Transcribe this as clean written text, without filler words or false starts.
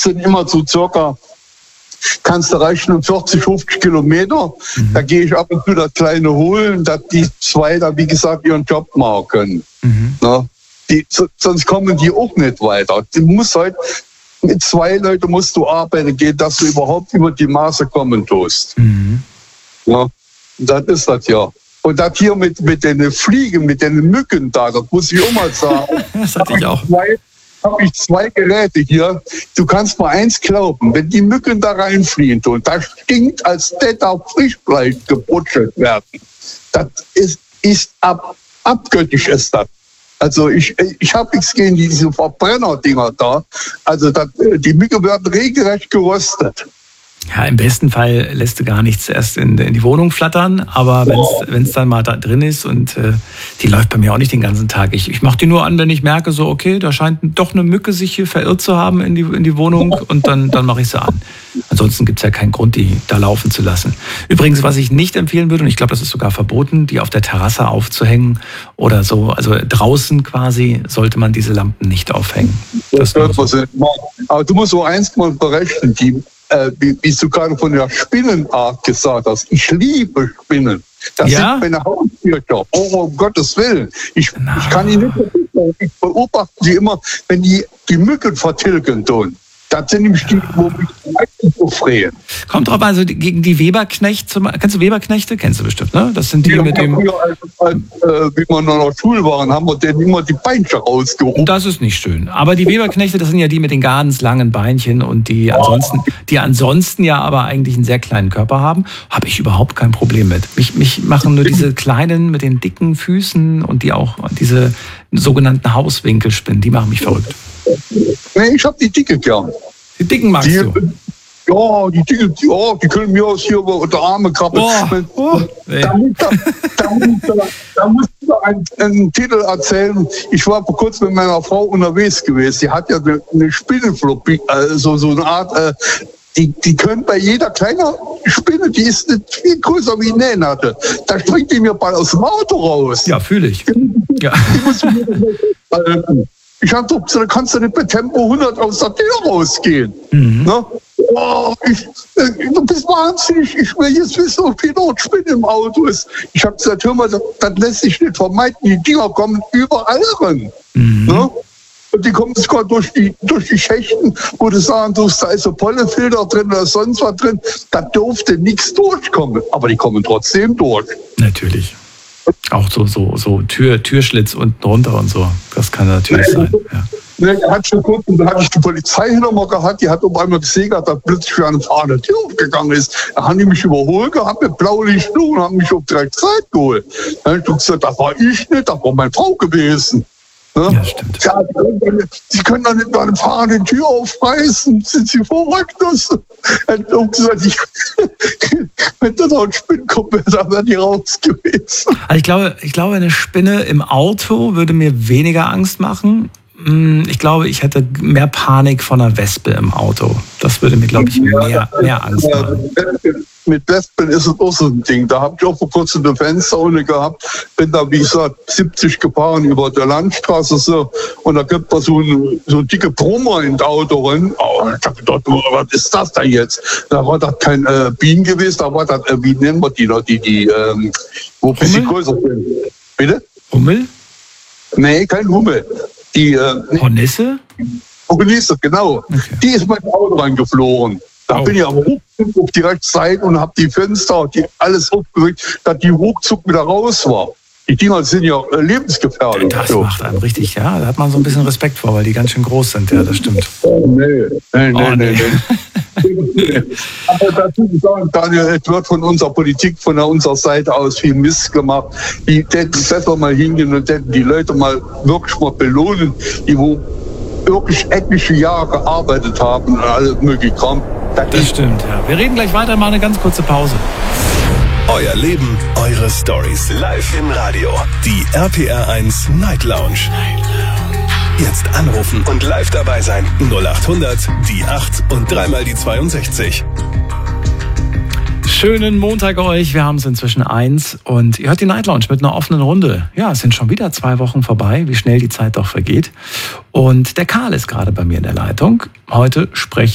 sind immer so circa, kannst du rechnen, 40, 50 Kilometer. Da gehe ich ab und zu das Kleine holen, dass die zwei da, wie gesagt, ihren Job machen können. Ne? Sonst kommen die auch nicht weiter. Du musst halt, mit 2 Leuten musst du arbeiten gehen, dass du überhaupt über die Maße kommen tust. Ja, das ist das ja. Und das hier mit den Fliegen, mit den Mücken da, das muss ich auch mal sagen. Das hatte ich auch. Habe ich 2 Geräte hier. Du kannst mal eins glauben, wenn die Mücken da reinfliegen tun, das stinkt, als hätte da Frischfleisch gebutschelt werden. Das ist abgöttisch ist das. Also ich habe nichts gegen diese Verbrenner-Dinger da. Also die Mücken werden regelrecht geröstet. Ja, im besten Fall lässt du gar nichts erst in die Wohnung flattern, aber wenn es dann mal da drin ist und die läuft bei mir auch nicht den ganzen Tag. Ich mache die nur an, wenn ich merke, so okay, da scheint doch eine Mücke sich hier verirrt zu haben in die Wohnung und dann mache ich sie an. Ansonsten gibt es ja keinen Grund, die da laufen zu lassen. Übrigens, was ich nicht empfehlen würde, und ich glaube, das ist sogar verboten, die auf der Terrasse aufzuhängen oder so, also draußen quasi sollte man diese Lampen nicht aufhängen. Aber du musst so eins mal berechnen, wie du gerade von der Spinnenart gesagt hast. Ich liebe Spinnen. Das sind meine Haustierchen. Oh, um Gottes Willen. Ich kann die nicht verstehen. Ich beobachte sie immer, wenn die Mücken vertilgen tun. Das sind nämlich die, wo mich meistens so freuen. Kommt drauf, also gegen die Weberknechte, kennst du Weberknechte? Kennst du bestimmt, ne? Das sind die mit dem... Wie wir noch in der Schule waren, haben wir denen immer die Beinchen rausgehoben. Das ist nicht schön. Aber die Weberknechte, das sind ja die mit den ganz langen Beinchen und die ansonsten ja aber eigentlich einen sehr kleinen Körper haben, habe ich überhaupt kein Problem mit. Mich machen nur diese kleinen mit den dicken Füßen und diese sogenannten Hauswinkelspinnen, die machen mich verrückt. Nee, ich habe die Dicke gern. Die Dicken magst du? Ja, die Dicke, die können mir aus hier über der Arme krabbeln. Da musst du einen Titel erzählen. Ich war vor kurzem mit meiner Frau unterwegs gewesen. Die hat ja eine Spinnenflopie, so eine Art... Die können bei jeder kleinen Spinne, die ist nicht viel größer wie eine Nähnadel. Da springt die mir bald aus dem Auto raus. Ja, fühle ich. Ja. Ich habe doch, da kannst du nicht bei Tempo 100 aus der Tür rausgehen. Ne? Oh, du bist wahnsinnig. Ich will jetzt wissen, ob hier noch Spinne im Auto ist. Ich habe gesagt, hör mal, das lässt sich nicht vermeiden. Die Dinger kommen überall rein. Ne? Und die kommen sogar durch die Schächten, wo du sagen tust, da ist so Pollenfilter drin oder sonst was drin. Da durfte nichts durchkommen. Aber die kommen trotzdem durch. Natürlich. Auch so Türschlitz unten runter und so. Das kann natürlich sein. Ja. Er hat schon kurz, da hatte ich die Polizei hinter mir gehabt, die hat auf einmal gesehen, dass da plötzlich für eine fahrende Tür aufgegangen ist. Da haben die mich überholt gehabt mit Blaulicht und haben mich auf direkt Zeit geholt. Dann habe ich gesagt, das war ich nicht, das war meine Frau gewesen. Ja, stimmt. Ja, Sie können doch nicht mal eine fahrende Tür aufreißen. Sind Sie verrückt? Er hat gesagt, wenn da noch ein Spinn kommt, dann wäre die raus gewesen. Also ich glaube, eine Spinne im Auto würde mir weniger Angst machen. Ich glaube, ich hätte mehr Panik von einer Wespe im Auto. Das würde mir, glaube ich, mehr Angst machen. Mit Wespen ist es auch so ein Ding. Da habe ich auch vor kurzem eine Fensterhunde gehabt. Bin da, wie gesagt, 70 gefahren über der Landstraße so. Und da gibt es so eine dicke Brummer in das Auto rein. Oh, ich habe gedacht, was ist das da jetzt? Da war das kein Bienen gewesen, da war das, wie nennen wir die noch, wo ein bisschen größer sind. Bitte? Hummel? Nee, kein Hummel. Die Hornisse? Hornisse, genau. Okay. Die ist mein Auto reingeflogen. Da bin ich am Ruckzuck auf die rechte Seite und habe die Fenster, alles aufgerückt, dass die ruckzuck wieder raus war. Die Dinger sind ja lebensgefährlich. Das macht einen richtig, ja. Da hat man so ein bisschen Respekt vor, weil die ganz schön groß sind, ja, das stimmt. Nee. Aber dazu sagen, Daniel, es wird von unserer Politik, von unserer Seite aus viel Mist gemacht. Die hätten besser mal hingehen und hätten die Leute mal wirklich mal belohnen, die wo wirklich etliche Jahre gearbeitet haben und alles mögliche Kram. Das stimmt, ja. Wir reden gleich weiter, mal eine ganz kurze Pause. Euer Leben, eure Stories. Live im Radio. Die RPR1 Night Lounge. Jetzt anrufen und live dabei sein. 0800 die 8 und dreimal die 62. Schönen Montag euch. Wir haben es inzwischen 1 und ihr hört die Night Lounge mit einer offenen Runde. Ja, es sind schon wieder 2 Wochen vorbei, wie schnell die Zeit doch vergeht. Und der Karl ist gerade bei mir in der Leitung. Heute spreche